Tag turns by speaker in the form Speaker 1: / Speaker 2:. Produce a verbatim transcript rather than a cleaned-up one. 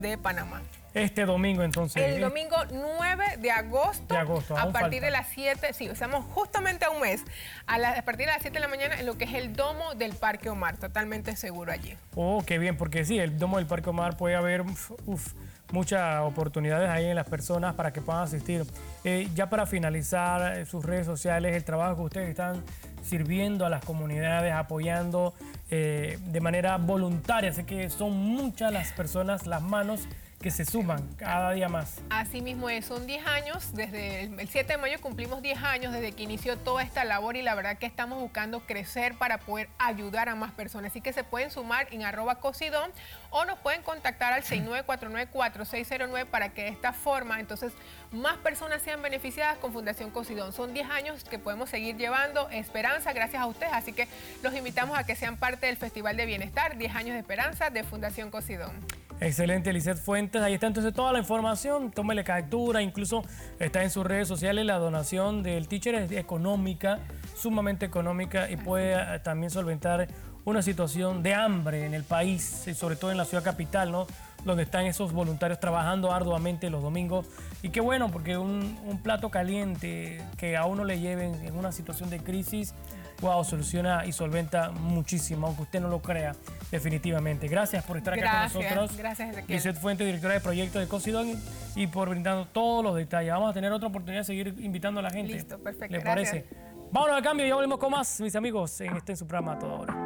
Speaker 1: de Panamá.
Speaker 2: Este domingo, entonces.
Speaker 1: El domingo nueve de agosto,
Speaker 2: de agosto
Speaker 1: a partir
Speaker 2: falta.
Speaker 1: de las siete, sí, estamos justamente a un mes, a, la, a partir de las siete de la mañana en lo que es el domo del Parque Omar, totalmente seguro allí.
Speaker 2: Oh, qué bien, porque sí, el domo del Parque Omar puede haber uf, uf, muchas oportunidades ahí en las personas para que puedan asistir. Eh, ya para finalizar, eh, sus redes sociales, el trabajo que ustedes están sirviendo a las comunidades, apoyando eh, de manera voluntaria, sé que son muchas las personas, las manos que se suman cada día más.
Speaker 1: Así mismo es, son diez años, desde el siete de mayo cumplimos diez años desde que inició toda esta labor y la verdad que estamos buscando crecer para poder ayudar a más personas. Así que se pueden sumar en arroba cosidón o nos pueden contactar al seis nueve cuatro nueve cuatro seis cero nueve para que de esta forma entonces más personas sean beneficiadas con Fundación Cosidón. Son diez años que podemos seguir llevando esperanza gracias a ustedes, así que los invitamos a que sean parte del Festival de Bienestar, diez años de esperanza de Fundación Cosidón.
Speaker 2: Excelente, Lizeth Fuentes. Ahí está entonces toda la información. Tómele captura, incluso está en sus redes sociales. La donación del teacher es económica, sumamente económica y puede también solventar una situación de hambre en el país, y sobre todo en la ciudad capital, ¿no? Donde están esos voluntarios trabajando arduamente los domingos. Y qué bueno, porque un, un plato caliente que a uno le lleven en una situación de crisis, wow, soluciona y solventa muchísimo, aunque usted no lo crea, definitivamente. Gracias por estar acá
Speaker 1: Gracias,
Speaker 2: con nosotros.
Speaker 1: Gracias, Ezequiel.
Speaker 2: Lizeth Fuentes, directora de proyectos de Cosidón, y por brindando todos los detalles. Vamos a tener otra oportunidad de seguir invitando a la gente.
Speaker 1: Listo, perfecto.
Speaker 2: ¿Le
Speaker 1: Gracias.
Speaker 2: parece? Vámonos al cambio y ya volvemos con más, mis amigos, en este en su programa a toda hora.